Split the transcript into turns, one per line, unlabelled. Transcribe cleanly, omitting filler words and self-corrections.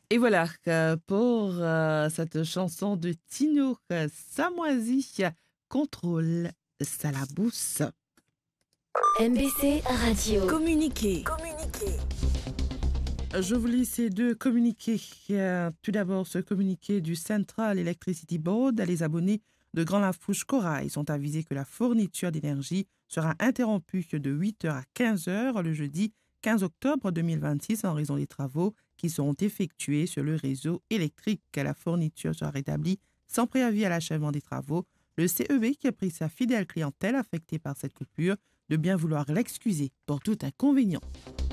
Et voilà pour cette chanson de Tino Samoisi, Contrôle Salabousse.
MBC Radio.
Communiquer.
Je vous lis ces deux communiqués. Tout d'abord, ce communiqué du Central Electricity Board. Les abonnés de Grand Lafourche Corail sont avisés que la fourniture d'énergie sera interrompue de 8h à 15h le jeudi 15 octobre 2026 en raison des travaux qui seront effectués sur le réseau électrique. La fourniture sera rétablie sans préavis à l'achèvement des travaux. Le CEB, qui a pris sa fidèle clientèle affectée par cette coupure, de bien vouloir l'excuser pour tout inconvénient.